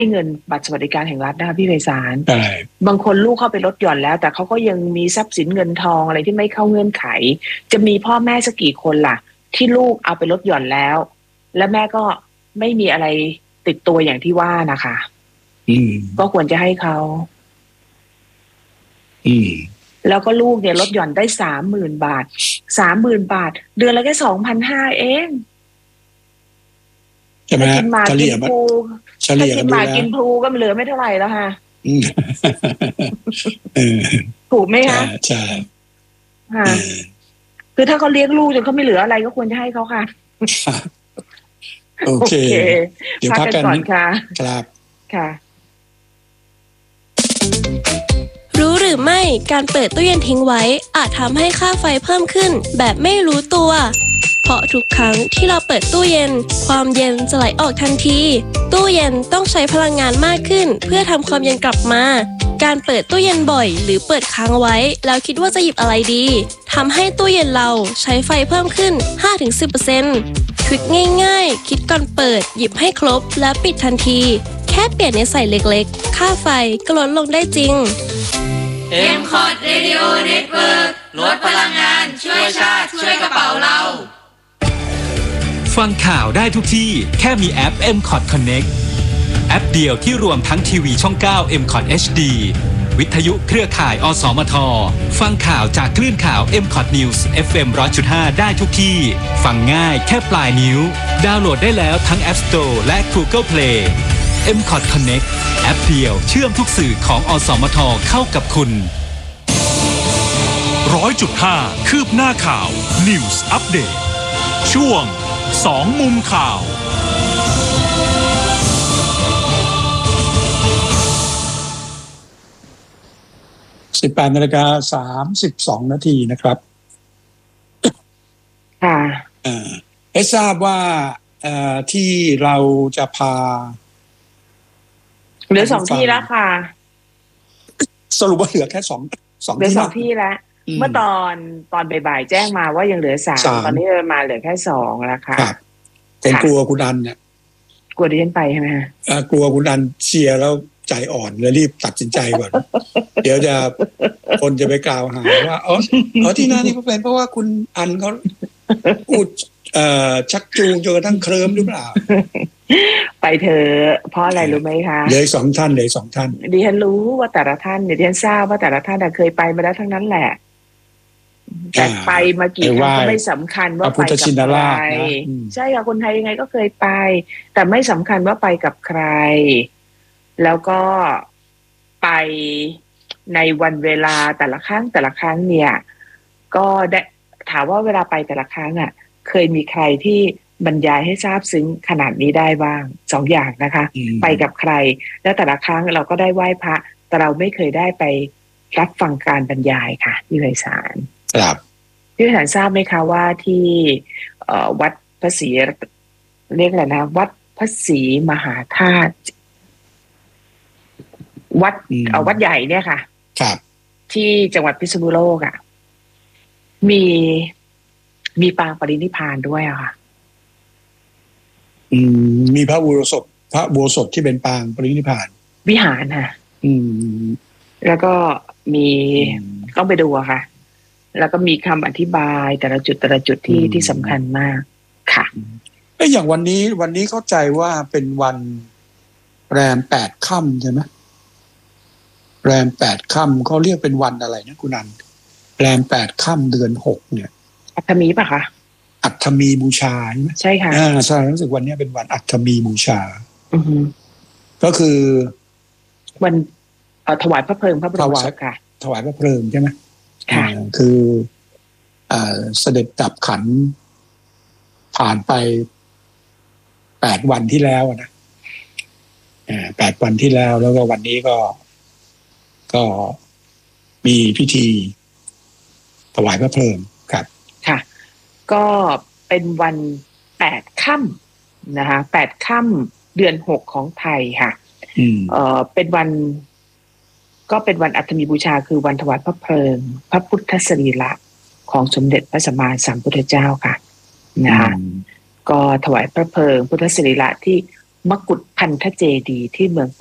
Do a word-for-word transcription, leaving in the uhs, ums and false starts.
เงินบัตรสวัสดิการแห่งรัฐนะคะพี่ไพศาลบางคนลูกเข้าไปลดหย่อนแล้วแต่เขาก็ยังมีทรัพย์สินเงินทองอะไรที่ไม่เข้าเงื่อนไขจะมีพ่อแม่สักกี่คนล่ะที่ลูกเอาไปลดหย่อนแล้วและแม่ก็ไม่มีอะไรติดตัวอย่างที่ว่านะคะก็ควรจะให้เขาแล้วก็ลูกเนี่ยลดหย่อนได้สามหมื่นบาทสามหมื่นบาทเดือนละแค่สองพันห้าเองใช่ไหมกินหมากินพลูถ้ากินหมากินพลูก็เหลือไม่เท่าไหร่แล้วค่ะถูกไหมคะใช่ค่ะคือถ้าเขาเลี้ยงลูกจนเขาไม่เหลืออะไรก็ควรจะให้เขาค่ะโอเคเดี๋ยวพักกันก่อนค่ะครับค่ะรู้หรือไม่การเปิดตู้เย็นทิ้งไว้อาจทำให้ค่าไฟเพิ่มขึ้นแบบไม่รู้ตัวเพราะทุกครั้งที่เราเปิดตู้เย็นความเย็นจะไหลออกทันทีตู้เย็นต้องใช้พลังงานมากขึ้นเพื่อทำความเย็นกลับมาการเปิดตู้เย็นบ่อยหรือเปิดค้างไว้แล้วคิดว่าจะหยิบอะไรดีทำให้ตู้เย็นเราใช้ไฟเพิ่มขึ้น ห้าถึงสิบเปอร์เซ็นต์ ทริคง่ายๆคิดก่อนเปิดหยิบให้ครบและปิดทันทีแค่เปลี่ยนนิสัยเล็กๆค่าไฟก็ลดลงได้จริงเอ็ม คอท Radio Network ลดพลังงานช่วยชาติช่วยกระเป๋าเราฟังข่าวได้ทุกที่แค่มีแอป เอ็ม คอท Connect แอปเดียวที่รวมทั้งทีวีช่องเก้า เอ็ม คอท เอช ดี วิทยุเครือข่าย อสมท ฟังข่าวจากคลื่นข่าว เอ็ม คอท News เอฟ เอ็ม หนึ่งร้อยจุดห้า ได้ทุกที่ฟังง่ายแค่ปลายนิ้วดาวน์โหลดได้แล้วทั้ง App Store และ Google Play เอ็ม คอท Connect แอปเดียวเชื่อมทุกสื่อของอสมทเข้ากับคุณร้อยจุดห้า คืบหน้าข่าว News Update ช่วงสองมุมข่าวสิบแปดนาฬิกาสามสิบสองนาทีนะครับค่ะเอ่อให้ทราบว่าเอ่อที่เราจะพาเหลือสองที่แล้วค่ะสรุปว่าเหลือแค่สองสองเหลือสองที่แล้วเมื่อตอนตอนบ่ายๆแจ้งมาว่ายังเหลือสามตอนนี้มาเหลือแค่สองแล้วค่ะผมกลัวคุณดันเนี่ยกลัวดิฉันไปใช่ไหมฮะกลัวคุณดันเชียร์แล้วใจอ่อนเลยรีบตัดสินใจก่อน เดี๋ยวจะคนจะไปกล่าวหาว่าอ๋ออ๋อที่นั่นนี่เป็นเพราะว่าคุณอันเขาพูดเอ่อชักจูงจนกระทั่งเคลิ้มหรือเปล่าไปเถอะเพราะอะไรรู้ไหมคะเหลือสองท่านเหลือสองท่านดิฉันรู้ว่าแต่ละท่านเนี่ยดิฉันทราบว่าแต่ละท่านเคยไปมาแล้วทั้งนั้นแหละแต่ไปมากี่ครั้งก็ไม่สำคัญว่าไปกับใครใช่ค่ะคนไทยยังไงก็เคยไปแต่ไม่สำคัญว่าไปกับใครแล้วก็ไปในวันเวลาแต่ละครั้งแต่ละครั้งเนี่ยก็ได้ถามว่าเวลาไปแต่ละครั้งอ่ะเคยมีใครที่บรรยายให้ทราบซึ้งขนาดนี้ได้บ้างสองอย่างนะคะไปกับใครแล้วแต่ละครั้งเราก็ได้ไหว้พระแต่เราไม่เคยได้ไปรับฟังการบรรยายค่ะพี่ไพศาลครับพี่ไพศาลทราบไหมคะว่าที่วัดพระศรีเรียกอะไรนะวัดพระศรีมหาธาตุวัดเอาวัดใหญ่เนี่ยค่ะครับที่จังหวัดพิษณุโลกอ่ะมีมีปางปรินิพพานด้วยอะค่ะอืมมีพระอุโบสถพระอุโบสถที่เป็นปางปรินิพพานวิหารค่ะอืมแล้วก็มีต้องไปดูอะค่ะแล้วก็มีคำอธิบายแต่ละจุดแต่ละจุดที่ที่สำคัญมากค่ะเอ้ยอย่างวันนี้วันนี้เข้าใจว่าเป็นวันแรมแปดค่ำใช่ไหมแรมแปดค่ำเขาเรียกเป็นวันอะไรนะคุณนันแรมแปดค่ำเดือนหกเนี่ยอัฐมีป่ะคะอัฐมีบูชาใช่ไหมใช่ค่ะอ่าใช่รู้สึกวันนี้เป็นวันอัฐมีบูชาอือฮึก็คือวันเอ่อถวายพระเพลิงพระบรมศพค่ะถวายพระเพลิงใช่ไหมค่ะคืออ่าเสด็จดับขันผ่านไปแปดวันที่แล้วนะอ่าแปดวันที่แล้วแล้วก็วันนี้ก็ก็มีพิธีถวายพระเพลิงครับค่ะก็เป็นวันแปดค่ำนะคะแปดค่ำเดือนหกของไทยค่ะเอ่อเป็นวันก็เป็นวันอัฐมีบูชาคือวันถวายพระเพลิงพระพุทธสรีระของสมเด็จพระสัมมาสัมพุทธเจ้าค่ะนะคะก็ถวายพระเพลิงพุทธสรีระที่มกุฏพันธเจดีย์ที่เมือง